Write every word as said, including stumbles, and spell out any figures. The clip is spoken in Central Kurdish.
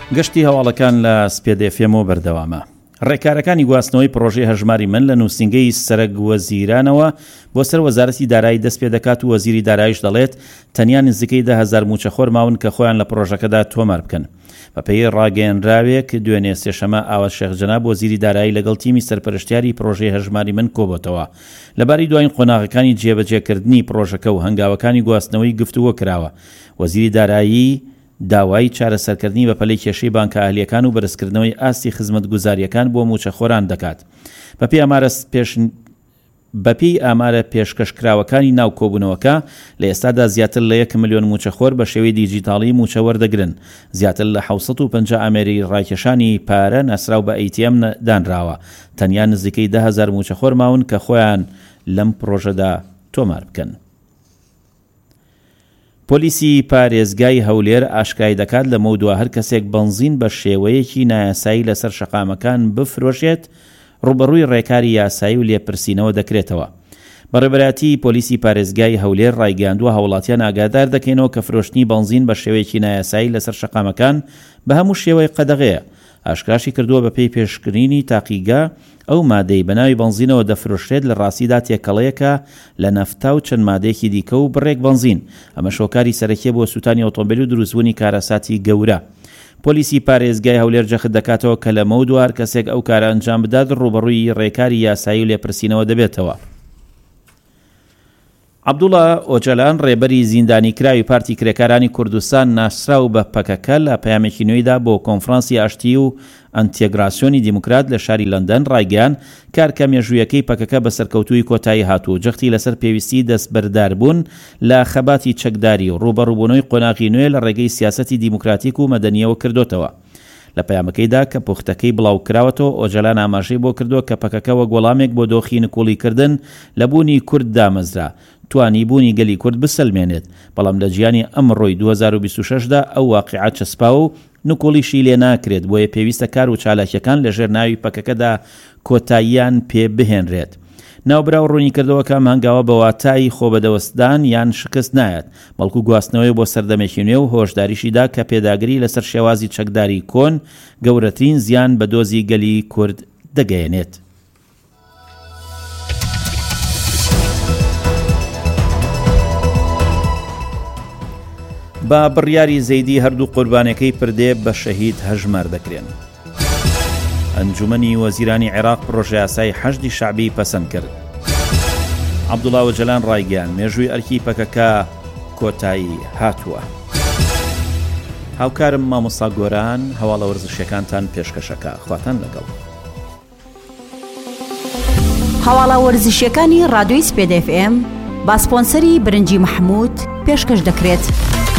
گشتی هەواڵەکان لە سپێد ئێف ئێم بەردەوامە. ڕێکارەکانی گواستنەوەی پرۆژەی هەژماری من لە نووسینگەی سەرک وەزیرانەوە بۆ سەر وەزارەتی دارایی دەست پێ دەکات و وەزیری داراییش دەڵێت تەنیا نزیکەی ده هەزار موچەخۆر ماون کە خۆیان لە پرۆژەکەدا تۆمار بکەن. بەپێی ڕاگەیەنراوێک دوێنێ سێشەمە ئاوات شێخ جەناب وەزیری دارایی لەگەڵ تیمی سەرپەرشتیاری پرۆژەی هەژماری من کۆبۆتەوە. لەباری دوایین قۆناغەکانی جێبەجێکردنی پرۆژەکە و هەنگاوەکانی گواستنەوەی گفتوگۆ کراوە. وەزیری دارایی داوای چارەسەرکردنی بە پەلەی کێشەی بانکە ئاهلیەکان و بەرزکردنەوەی ئاستی خزمەتگوزاریەکان بۆ موچەخۆران دەکات. بەپێی ئامارە پێش بەپی ئامارە پێشکەشکراوەکانی ناو کۆبوونەوەکە لە ئێستادا زیاتر لە یەک ملیۆن موچەخۆر بە شێوەی دیجیتاڵی موچە وەردەگرن. زیاتر لە حەوت و پەنجا ئامێری ڕاکێشانی پارە نەسراو بە ئەی تی ئەم دانراوە. تەنیا نزیکەی ده هەزار موچەخۆر ماون کە خۆیان لەم پرۆژەدا تۆمار بکەن. پۆلیسی پارێزگای هەولێر ئاشکای دەکات لە مەودووە هەر کەسێک بەنزین بە شێوەیەکی نایاسایی لەسەر شەقامەکان بفرۆشێت ڕوبەڕووی ڕێکاری یاسایی و لێپرسینەوە دەکرێتەوە. بەڕێبەراتی پۆلیسی پارێزگای هەولێر ڕایگەاندووە هەوڵاتیان ئاگادار دەکەینەوە کە فرۆشتنی بەنزین بە شێوەیەکی نایاسایی لەسەر شەقامەکان بە هەموو شێوەی قەدەغەیە. ئاشکراشی کردووە بەپێی پێشکرینی تاقیگا ئەو مادەی بەناوی بەنزینەوە دەفرۆشرێت لە ڕاستیدا تێکەڵەیەکە لە نەفتا و چەند مادەیەکی دیکە و بڕێک بەنزین. ئەمە شۆکاری سەرەکیە بۆ سوتانی ئۆتۆمبیل و دروستبوونی کارەساتی گەورە. پۆلیسی پارێزگای هەولێر جەخت دەکاتەوە کە لە مەودوار کەسێک ئەو کارە ئەنجام بدات ڕوبەڕووی ڕێکاری یاسایی و لێپرسینەوە دەبێتەوە. عەبدوڵڵا ئۆجەلان ڕێبەری زیندانی کراوی پارتی کرێکارانی کوردستان ناسراو بە پەکەکە لە پەیامێکی نوێیدا بۆ کۆنفرانسی ئاشتی و ئەنتێگراسیۆنی دیموکرات لە شاری لەندەن ڕایگەیان کارکە مێژوویەکەی پەکەکە بە سەرکەوتووی کۆتایی هاتوو جەختی لەسەر پێویستی دەستبەرداربوون لە خەباتی چەکداری و ڕوبەڕووبوونەوەی قۆناغی نوێ لە ڕێگەی سیاسەتی دیموکراتیک و مەدەنیەوە کردوتەوە. لە پەیامەکەیدا کە پوختەکەی بڵاو کراوەتەوە ئۆجەلان ئاماژەی بۆ کردووە کە پەکەکە وەک وەڵامێک بۆ دۆخی نکوڵیکردن لە بوونی کورد دامەزرا توانی بوونی گەلی کورد بسەلمێنێت. بەڵام لە جیانی ئەمڕۆی دوو هەزار و بیست و شەشدا ئەو واقعە چەسپاوە و نکۆڵیشی لێ ناکرێت بۆیە پێویستە کار و چالاکیەکان لەژێر ناوی پەکەکەدا کۆتاییان پێ بهێنرێت. ناوبراو ڕوونی کردەوەکە هەنگاوە بە واتای خۆبەدەوەستدان یان شکست نایەت بەڵکو گواستنەوەی بۆ سەردەمێکی نوێ و هۆشداریشیدا کە پێداگری لەسەر شێوازی چەکداری کۆن گەورەترین زیان بە دۆزی گەلی کورد دەگەیەنێت. با بڕیاری زەیدی هەردوو قوربانەکەی پردێ بە شەهید هەژمار دەکرێن. ئەنجومەنی وەزیرانی عێراق پرۆژە یاسای حەشدی شەعبی پەسەند کرد. عەبدوڵڵا ئۆجەلان ڕایگەیاند مێژووی ئەرکی پەکەکە کۆتایی هاتووە. هاوکارم مامۆستا گۆران هەواڵە وەرزشیەکانتان پێشکەشەکە. خواتان لەگەڵ. هەواڵە وەرزشیەکانی ڕادیۆی سپێد ئێف ئێم با سپۆنسەری برنجی مەحموود پێشکەش دەکرێت.